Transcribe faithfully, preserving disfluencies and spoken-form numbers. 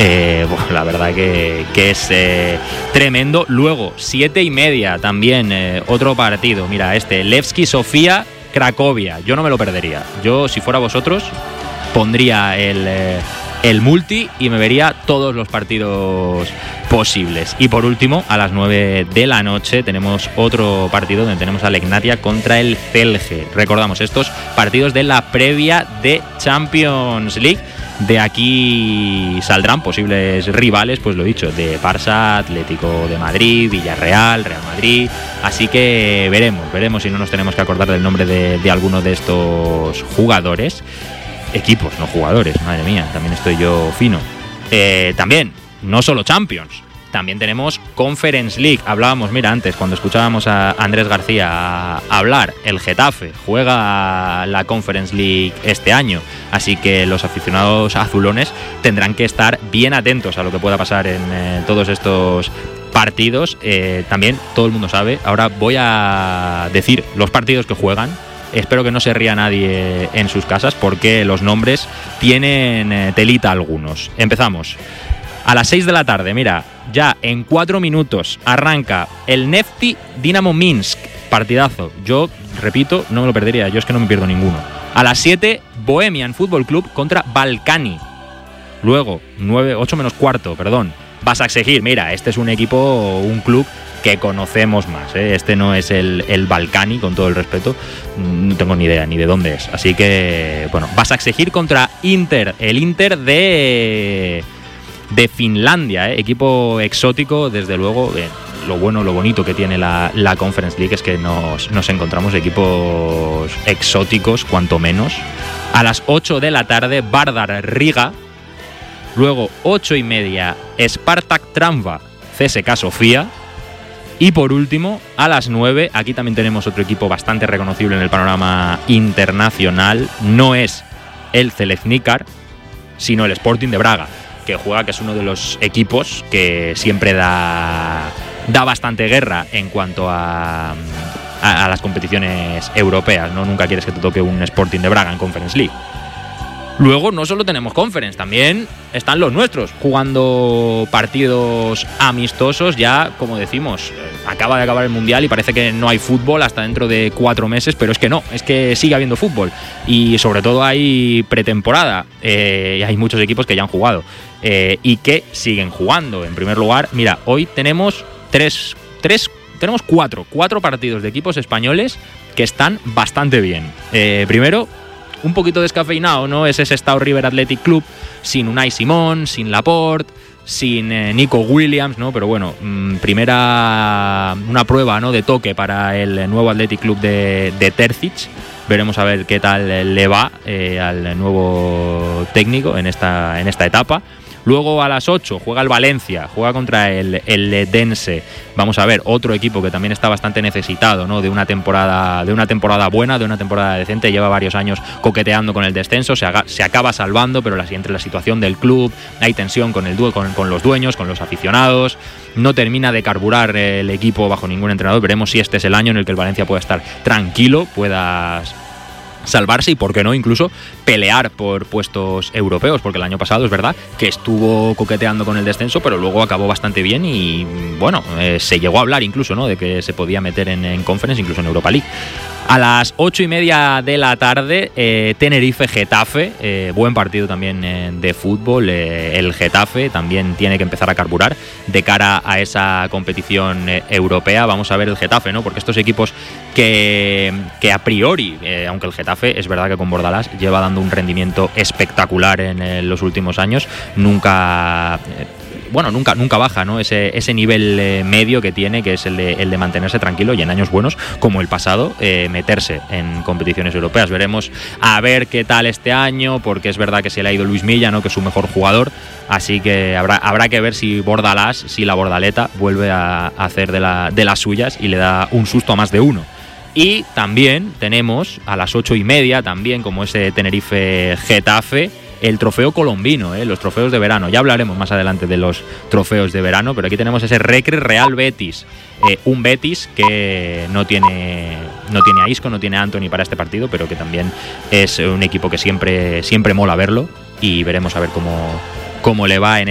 Eh, bueno, la verdad que, que es eh, tremendo. Luego, siete y media también, eh, otro partido. Mira, este, Levski Sofía, Cracovia. Yo no me lo perdería. Yo, si fuera vosotros, pondría el, eh, el multi y me vería todos los partidos posibles. Y por último, a las nueve de la noche tenemos otro partido donde tenemos a Legnatia contra el Celje. Recordamos estos partidos de la previa de Champions League. De aquí saldrán posibles rivales, pues lo dicho, de Barça, Atlético de Madrid, Villarreal, Real Madrid. Así que veremos, veremos si no nos tenemos que acordar del nombre de, de alguno de estos jugadores. Equipos, no jugadores, madre mía, también estoy yo fino. Eh, también, no solo Champions, también tenemos Conference League. Hablábamos, mira, antes, cuando escuchábamos a Andrés García hablar, el Getafe juega la Conference League este año, así que los aficionados azulones tendrán que estar bien atentos a lo que pueda pasar en eh, todos estos partidos. Eh, también, todo el mundo sabe, ahora voy a decir los partidos que juegan. Espero que no se ría nadie en sus casas porque los nombres tienen eh, telita algunos. Empezamos. A las seis de la tarde, mira, ya en cuatro minutos arranca el Nefti Dinamo Minsk. Partidazo. Yo, repito, no me lo perdería. Yo es que no me pierdo ninguno. A las siete, Bohemian Football Club contra Balkani. Luego, nueve, ocho menos cuarto, perdón. Basaksehir, mira, este es un equipo, un club que conocemos más, ¿eh? Este no es el, el Balkani, con todo el respeto. No tengo ni idea ni de dónde es. Así que, bueno, Basaksehir contra Inter. El Inter de... de Finlandia, ¿eh? Equipo exótico, desde luego. Eh, lo bueno, lo bonito que tiene la, la Conference League es que nos, nos encontramos equipos exóticos, cuanto menos. A las ocho de la tarde, Vardar Riga. Luego, ocho y media, Spartak Trnava, C S K A Sofía. Y por último, a las nueve, aquí también tenemos otro equipo bastante reconocible en el panorama internacional. No es el Zeleznikar, sino el Sporting de Braga, que juega, que es uno de los equipos que siempre da, da bastante guerra en cuanto a, a, a las competiciones europeas, ¿no? Nunca quieres que te toque un Sporting de Braga en Conference League. Luego no solo tenemos Conference, también están los nuestros jugando partidos amistosos. Ya, como decimos, acaba de acabar el Mundial y parece que no hay fútbol hasta dentro de cuatro meses, pero es que no, es que sigue habiendo fútbol y sobre todo hay pretemporada, eh, y hay muchos equipos que ya han jugado eh, y que siguen jugando. En primer lugar, mira, hoy tenemos tres, tres tenemos cuatro, cuatro partidos de equipos españoles que están bastante bien. Eh, primero, un poquito descafeinado, ¿no? Es ese Sestao River Athletic Club, sin Unai Simón, sin Laporte, sin eh, Nico Williams, ¿no? Pero bueno, mmm, primera, una prueba, ¿no?, de toque para el nuevo Athletic Club de, de Terzic. Veremos a ver qué tal le va eh, al nuevo técnico en esta, en esta etapa. Luego a las ocho juega el Valencia, juega contra el, el Dense. Vamos a ver, otro equipo que también está bastante necesitado, ¿no?, de una temporada, de una temporada buena, de una temporada decente. Lleva varios años coqueteando con el descenso, se, haga, se acaba salvando, pero la, entre la situación del club, hay tensión con, el, con, con los dueños, con los aficionados. No termina de carburar el equipo bajo ningún entrenador. Veremos si este es el año en el que el Valencia pueda estar tranquilo, pueda salvarse y, por qué no, incluso pelear por puestos europeos, porque el año pasado es verdad que estuvo coqueteando con el descenso, pero luego acabó bastante bien y, bueno, eh, se llegó a hablar incluso, ¿no?, de que se podía meter en, en Conference, incluso en Europa League. A las ocho y media de la tarde, eh, Tenerife-Getafe, eh, buen partido también eh, de fútbol. Eh, el Getafe también tiene que empezar a carburar de cara a esa competición eh, europea. Vamos a ver el Getafe, ¿no?, porque estos equipos que, que a priori, eh, aunque el Getafe es verdad que con Bordalás lleva dando un rendimiento espectacular en eh, los últimos años, nunca... Eh, Bueno, nunca, nunca baja, ¿no?, ese, ese nivel eh, medio que tiene, que es el de, el de mantenerse tranquilo y en años buenos, como el pasado, eh, meterse en competiciones europeas. Veremos a ver qué tal este año, porque es verdad que se le ha ido Luis Milla, ¿no?, que es su mejor jugador, así que habrá, habrá que ver si Bordalás, si la Bordaleta vuelve a, a hacer de, la, de las suyas y le da un susto a más de uno. Y también tenemos a las ocho y media, también como ese Tenerife-Getafe, el trofeo colombino, ¿eh? Los trofeos de verano. Ya hablaremos más adelante de los trofeos de verano, pero aquí tenemos ese Recre Real Betis. Eh, un Betis que no tiene, no tiene a Isco, no tiene a Anthony para este partido, pero que también es un equipo que siempre, siempre mola verlo y veremos a ver cómo, cómo le va en